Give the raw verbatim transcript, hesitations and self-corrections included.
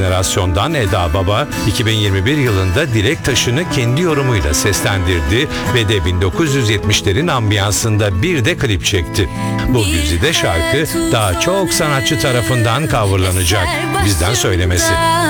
jenerasyondan Eda Baba, iki bin yirmi bir yılında Dilek Taşı'nı kendi yorumuyla seslendirdi ve de bin dokuz yüz yetmişlerin ambiyansında bir de klip çekti. Bu güzide şarkı daha çok sanatçı tarafından coverlanacak. Bizden söylemesi.